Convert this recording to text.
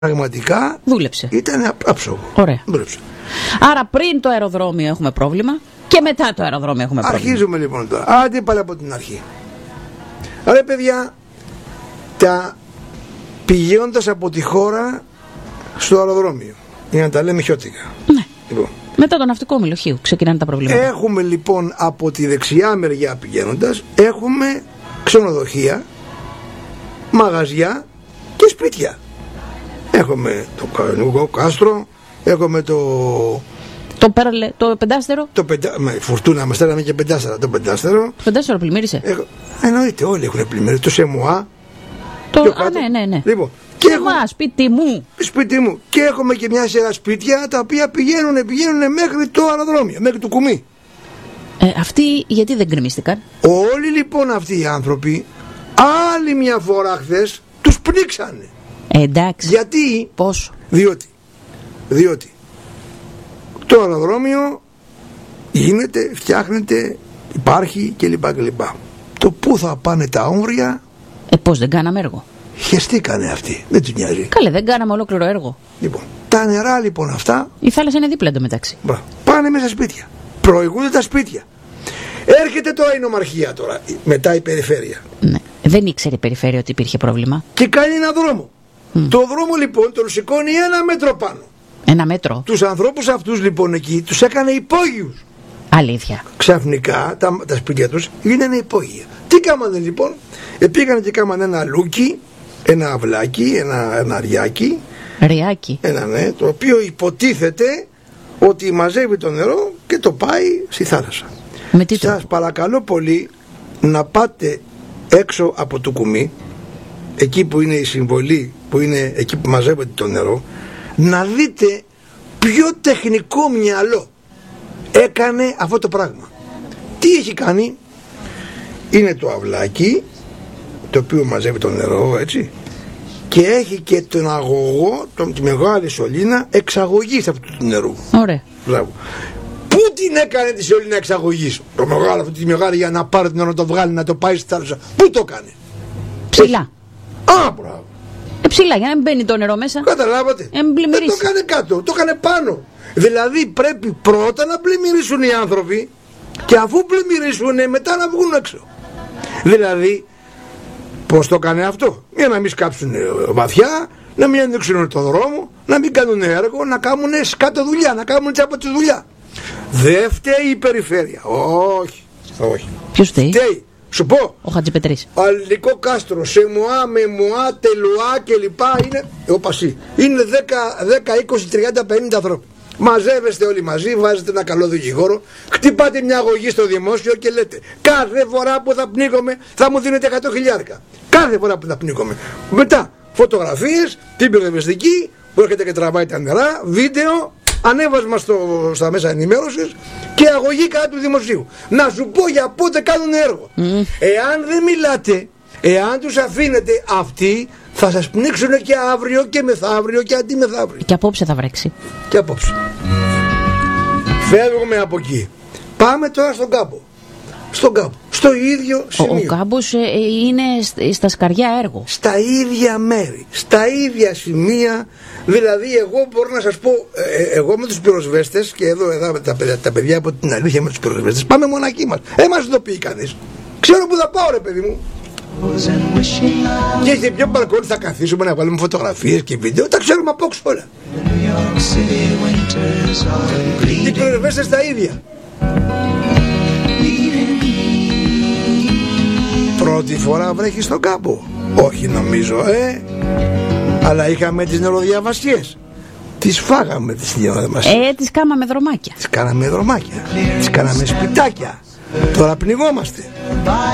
πραγματικά δούλεψε. Ήταν άψογο. Ωραία. Δούλεψε. Άρα πριν το αεροδρόμιο έχουμε πρόβλημα και μετά το αεροδρόμιο έχουμε πρόβλημα. Αρχίζουμε λοιπόν τώρα. Άντε πάλι από την αρχή. Ρε παιδιά, πηγαίνοντας από τη χώρα στο αεροδρόμιο, για να τα λέμε χιώτικα. Ναι. Λοιπόν, μετά το ναυτικό ομιλοχείο ξεκινάνε τα προβλήματα. Έχουμε λοιπόν από τη δεξιά μεριά πηγαίνοντας, έχουμε ξενοδοχεία, μαγαζιά και σπίτια. Έχουμε το Κανούγο Κάστρο, έχουμε το πεντάστερο. Φουρτούνα, μας στέλναμε και πεντάστερα. Το πεντάστερο. Το πεντάστερο πλημμύρισε. Εννοείται, όλοι έχουν πλημμύρισει. Το Σεμουά. Ναι. Λοιπόν, σπίτι μου. Και έχουμε και μια σειρά σπίτια τα οποία πηγαίνουν μέχρι το αεροδρόμιο, μέχρι το κουμί. Αυτοί γιατί δεν γκρεμίστηκαν? Όλοι λοιπόν αυτοί οι άνθρωποι, άλλη μια φορά χθες, τους πνίξανε. Εντάξει. Γιατί? Πόσο? Διότι το αεροδρόμιο γίνεται, φτιάχνεται, υπάρχει κλπ. Το πού θα πάνε τα όμβρια? Πώς δεν κάναμε έργο? Χεστήκανε αυτοί, δεν τους νοιάζει. Καλέ, δεν κάναμε ολόκληρο έργο. Λοιπόν, τα νερά λοιπόν αυτά, η θάλασσα είναι δίπλα εντωμεταξύ. Πάνε μέσα σπίτια. Προηγούνται τα σπίτια. Έρχεται τώρα η νομαρχία τώρα, μετά η περιφέρεια. Ναι. Δεν ήξερε η περιφέρεια ότι υπήρχε πρόβλημα. Και κάνει ένα δρόμο. Το δρόμο λοιπόν τον σηκώνει 1 μέτρο πάνω. 1 μέτρο. Τους ανθρώπους αυτούς λοιπόν εκεί τους έκανε υπόγειους. Αλήθεια. Ξαφνικά τα σπίτια τους γίνανε υπόγεια. Τι κάμανε λοιπόν? Πήγανε και κάμανε ένα λούκι, ένα αυλάκι, ένα ριάκι. Ριάκι. Ναι, το οποίο υποτίθεται ότι μαζεύει το νερό και το πάει στη θάλασσα. Σας παρακαλώ πολύ να πάτε έξω από το κουμί, εκεί που είναι η συμβολή, που είναι εκεί που μαζεύεται το νερό, να δείτε ποιο τεχνικό μυαλό έκανε αυτό το πράγμα. Τι έχει κάνει? Είναι το αυλάκι το οποίο μαζεύει το νερό, έτσι, και έχει και τον αγωγό, τη μεγάλη σωλήνα εξαγωγής αυτού του νερού. Ωραία. Μπράβο. Πού την έκανε τη σωλήνα εξαγωγής? Το μεγάλο, αυτή τη μεγάλη, για να πάρει το νερό, να το βγάλει, να το πάει στη θάλασσα. Πού το έκανε? Ψηλά. Μπράβο. Ψηλά, για να μην μπαίνει το νερό μέσα. Καταλάβατε? Δεν το έκανε κάτω, το έκανε πάνω. Δηλαδή πρέπει πρώτα να πλημμυρίσουν οι άνθρωποι και αφού πλημμυρίσουν μετά να βγουν έξω. Δηλαδή πώς το έκανε αυτό? Για να μην σκάψουν βαθιά, να μην ανοίξουν το δρόμο, να μην κάνουν έργο, να κάνουν σκάτω δουλειά, να κάνουν τσάπα τη δουλειά. Δεν φταίει η περιφέρεια. Όχι. Ποιος φταίει? Σου πω. Ο Χατζηπετρής. Αλληλικό Κάστρο, Σεμουά, Μεμουά, Τελουά κλπ. Είναι οπασί. Είναι 10, 20, 30, 50 ανθρώποι. Μαζεύεστε όλοι μαζί, βάζετε ένα καλό δικηγόρο, χτυπάτε μια αγωγή στο δημόσιο και λέτε κάθε φορά που θα πνίγομαι θα μου δίνετε 100.000. Κάθε φορά που θα πνίγομαι. Μετά φωτογραφίες, την πυροσβεστική που έρχεται και τραβάει τα νερά, βίντεο, ανέβασμα στα μέσα ενημέρωσης και αγωγή κατά του δημοσίου. Να σου πω για πότε κάνουν έργο. Εάν δεν μιλάτε, εάν τους αφήνετε, αυτοί θα σας πνίξουν και αύριο και μεθαύριο και αντιμεθαύριο. Και απόψε θα βρέξει. Και απόψε. Φεύγουμε από εκεί. Πάμε τώρα στον κάμπο. Στο ίδιο σημείο. Ο κάμπος είναι στα σκαριά έργο. Στα ίδια μέρη, στα ίδια σημεία. Δηλαδή εγώ μπορώ να σας πω, εγώ με τους πυροσβέστες, και εδώ τα παιδιά από την αλήθεια με τους πυροσβέστες, πάμε μοναχοί μας. Μας ειδοποιεί κανείς. Ξέρω που θα πάω, ρε παιδί μου. Και σε ποιο μπαλκόνι θα καθίσουμε να βάλουμε φωτογραφίες και βίντεο, τα ξέρουμε απόξω όλα. Οι πυροσβέστες τα ίδια. Πρώτη φορά βρέχει στον κάμπο? Όχι νομίζω, αλλά είχαμε τις νεροδιαβασίες. Τις φάγαμε τις νεροδιαβασίες. Τις κάναμε δρομάκια. Τις κάναμε σπιτάκια. Τώρα πνιγόμαστε.